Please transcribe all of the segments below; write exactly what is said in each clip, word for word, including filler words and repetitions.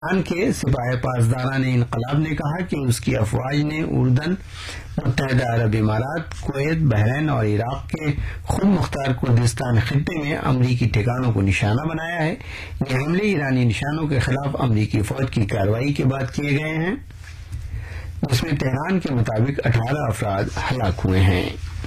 Iran के सिपाही پاسداران انقلاب نے کہا کہ اس کی افواج نے اردن، متحدہ عرب امارات، کویت، بحرین اور عراق کے خود مختار کردستان خطے میں امریکی ٹھکانوں کو نشانہ بنایا ہے۔ یہ حملے ایرانی نشانوں کے خلاف امریکی فوج کی کارروائی کے بعد کیے گئے ہیں، جس میں تہران کے مطابق اٹھارہ افراد ہلاک ہوئے ہیں۔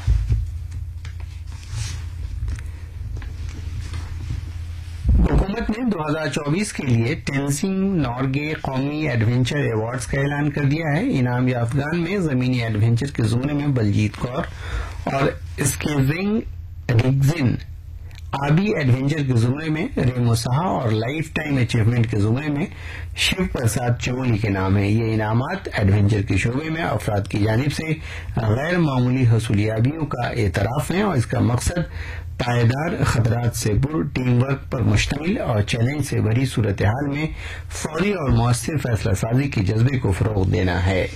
حکومت نے دو ہزار چوبیس کے لیے ٹینزنگ نورگے قومی ایڈونچر ایوارڈز کا اعلان کر دیا ہے۔ انعام یافتگان میں زمینی ایڈونچر کے زمرے میں بلجیت کور اور اسکیزنگ ریگزن، آبی ایڈونچر کے زمرے میں ریمو سہا اور لائف ٹائم اچیومنٹ کے زمرے میں شیو پرساد چمولی کے نام ہیں۔ یہ انعامات ایڈونچر کے شعبے میں افراد کی جانب سے غیر معمولی حصولیابیوں کا اعتراف ہیں اور اس کا مقصد پائیدار، خطرات سے پر، ٹیم ورک پر مشتمل اور چیلنج سے بھری صورتحال میں فوری اور مؤثر فیصلہ سازی کے جذبے کو فروغ دینا ہے۔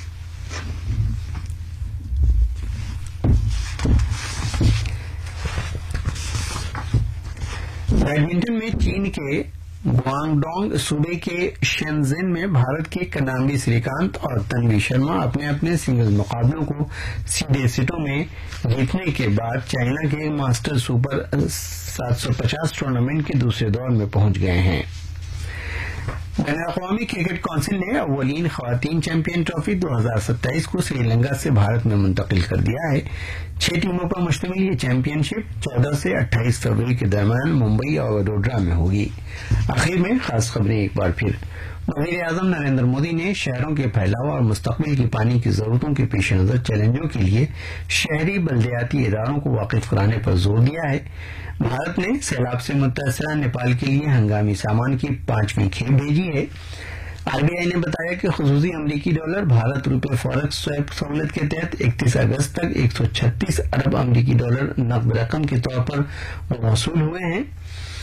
بیڈمنٹن میں چین کے گوانگڈونگ صوبے کے شینزن میں بھارت کے کنامبی سری کانت اور تنوی شرما اپنے اپنے سنگلز مقابلوں کو سیدھے سیٹوں میں جیتنے کے بعد چائنا کے ماسٹر سپر سات سو پچاس ٹورنامنٹ کے دوسرے دور میں پہنچ گئے ہیں۔ بین الاقوامی کرکٹ کونسل نے اولین خواتین چیمپئن ٹرافی دو ہزار ستائیس کو سری لنکا سے بھارت میں منتقل کر دیا ہے۔ چھ ٹیموں پر مشتمل یہ چیمپئن شپ چودہ سے اٹھائیس فروری کے درمیان ممبئی اور وڈودرا میں ہوگی۔ آخر میں خاص خبریں ایک بار پھر۔ وزیر اعظم نریندر مودی نے شہروں کے پھیلاؤ اور مستقبل کی پانی کی ضرورتوں کے پیش نظر چیلنجوں کے لیے شہری بلدیاتی اداروں کو واقف کرانے پر زور دیا ہے۔ بھارت نے سیلاب سے متاثرہ نیپال کے لیے ہنگامی سامان کی پانچویں کھیپ بھیجی ہے۔ آر بی آئی نے بتایا کہ خصوصی امریکی ڈالر بھارت روپے فوریکس سویپ سہولت کے تحت اکتیس اگست تک ایک سو چھتیس ارب امریکی ڈالر نقد رقم کے طور پر موصول ہوئے ہیں۔